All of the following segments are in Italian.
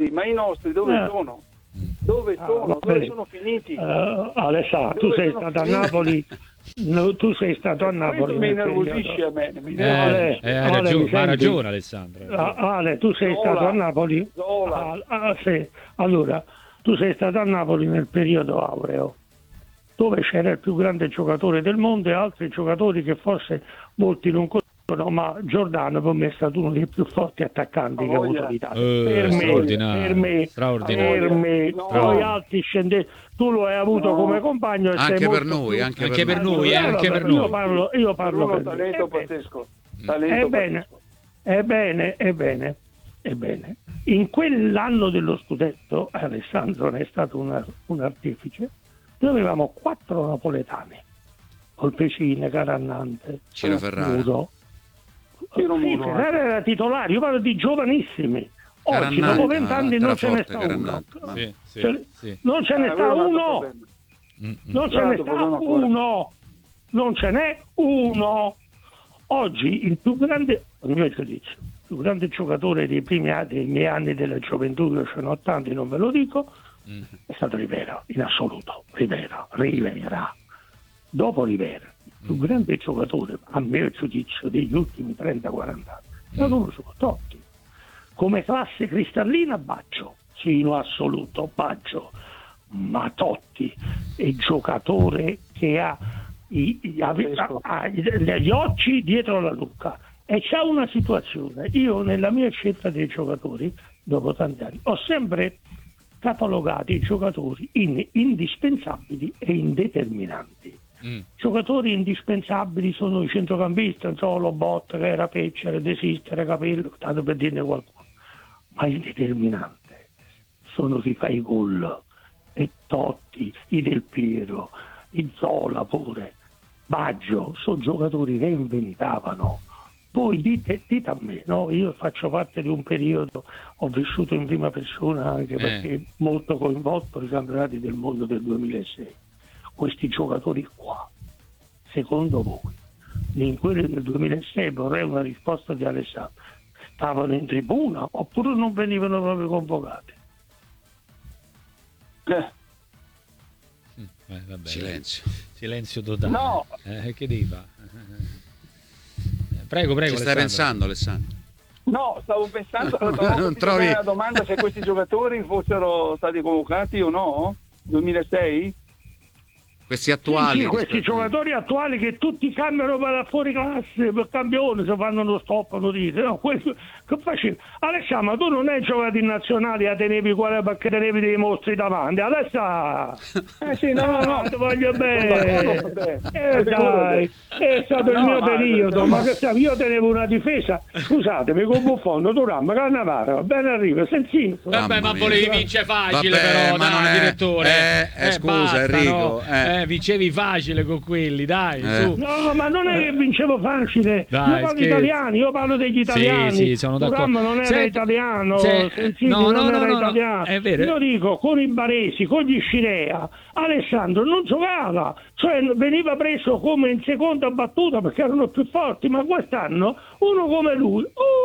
nostri, ma i nostri dove sono? Dove sono? Dove sono finiti? Alessà, tu sei stato a Napoli. No, tu sei stato a Napoli. Mi innervosisce a me. Ha ragione Alessandro. Ale, tu sei stato a Napoli? Sì. Allora, tu sei stato a Napoli nel periodo aureo, dove c'era il più grande giocatore del mondo e altri giocatori che forse molti non conoscono, ma Giordano per me è stato uno dei più forti attaccanti che ha avuto l'Italia. Per me, poi altri scendenti. Tu lo hai avuto come compagno e anche per noi, anche per noi. Io parlo per talento pazzesco. Ebbene, in quell'anno dello scudetto Alessandro ne è stato un artefice. Noi avevamo 4 napoletani: Colpecine, Carannante, Ciro Ferrara. Ferrara era titolare, io parlo di giovanissimi. Oggi dopo 20 anni non ce ne sta uno. Non ce ne sta uno. Non ce n'è uno. Oggi il più grande, a mio giudizio, il più grande giocatore dei miei anni della gioventù, io ce ne ho tanti, non ve lo dico, è stato Rivera, in assoluto. Rivera. Dopo Rivera, il più grande giocatore, a mio giudizio, degli ultimi 30-40 anni, è stato uno su Totti. Come classe cristallina Baggio, sì, in assoluto Baggio, ma Totti è il giocatore che ha gli occhi dietro la nuca e c'ha una situazione. Io nella mia scelta dei giocatori, dopo tanti anni, ho sempre catalogato i giocatori in indispensabili e indeterminanti. Giocatori indispensabili sono i centrocampisti, non so, Lobotta, che era Peccere, De Sister, Capello, tanto per dirne qualcuno. Ma il determinante sono chi fa i gol, e Totti, i Del Piero, i Zola pure, Baggio, sono giocatori che inventavano. Poi dite a me, no? Io faccio parte di un periodo, ho vissuto in prima persona anche perché molto coinvolto nei campionati del mondo del 2006. Questi giocatori qua, secondo voi, in quelli del 2006, vorrei una risposta di Alessandro, stavano in tribuna oppure non venivano proprio convocati? Vabbè, silenzio totale. No. Che devi fare? Prego. Ci stai pensando, Alessandro? No, stavo pensando non trovi la domanda se questi giocatori fossero stati convocati o no? 2006? Questi attuali, sì, questi giocatori attuali che tutti cambiano per fuori classe, per campione, se fanno uno stop, lo dite, no? Questo, che facevi? Alessà, ma tu non hai giocato in nazionale a tenevi quale perché tenevi dei mostri davanti, Alessà! Sì, no, ti voglio bene! Dai, è stato il mio periodo, ma che sai, io tenevo una difesa, scusatemi, con Buffon, Turam, Cannavaro, ben arriva, Sensino. Vabbè, ma volevi vincere facile, però, ma non è, direttore. Scusa, basta, Enrico. No? Vincevi facile con quelli, dai. Su. No, ma non è che vincevo facile. Dai, io parlo italiani, io parlo degli italiani. Sì, sono d'accordo. Non era italiano, no, non era italiano. È vero. Io dico, con i baresi, con gli Scirea, Alessandro non giocava, cioè veniva preso come in seconda battuta perché erano più forti, ma quest'anno uno come lui,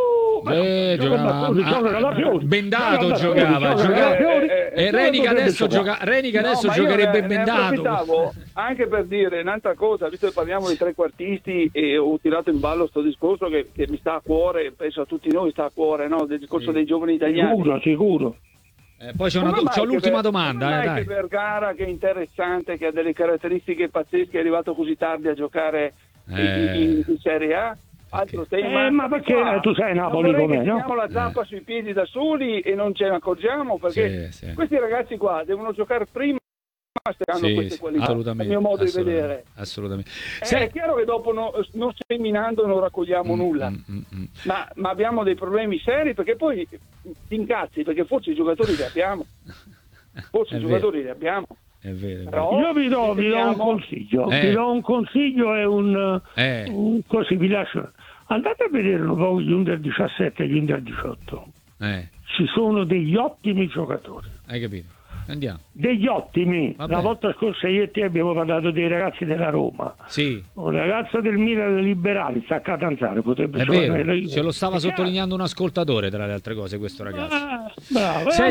Bendato giocava. E Renica adesso giocherebbe bendato. Anche per dire un'altra cosa, visto che parliamo di trequartisti e ho tirato in ballo sto discorso che mi sta a cuore, penso a tutti noi sta a cuore, no? Del discorso dei giovani italiani. Sicuro. Poi c'ho l'ultima domanda. Dai. Che Vergara, che è interessante, che ha delle caratteristiche pazzesche, è arrivato così tardi a giocare in Serie A. Altro tema. Ma perché tu sei Napoli come, no? Abbiamo la zappa sui piedi da soli e non ce ne accorgiamo perché questi ragazzi qua devono giocare prima. Queste qualità, assolutamente, a mio modo di vedere. Assolutamente. È chiaro che dopo non seminando non raccogliamo nulla, ma abbiamo dei problemi seri perché poi ti incazzi perché forse i giocatori li abbiamo. È vero. Però io vi do un consiglio. Vi do un consiglio e un così vi lascio. Andate a vedere un po' gli Under 17 e gli Under 18. Ci sono degli ottimi giocatori. Hai capito? Andiamo. Degli ottimi. La volta scorsa io e te abbiamo parlato dei ragazzi della Roma. Sì. Un ragazzo del Milan Liberali sta a Catanzaro, potrebbe è vero, ce lo stava sottolineando un ascoltatore tra le altre cose questo ragazzo. Bravo.